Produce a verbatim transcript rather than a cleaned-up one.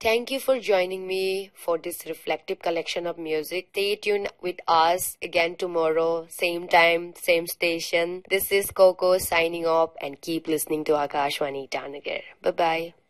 Thank you for joining me for this reflective collection of music. Stay tuned with us again tomorrow, same time, same station. This is Coco signing off and keep listening to Akashwani Itanagar. Bye-bye.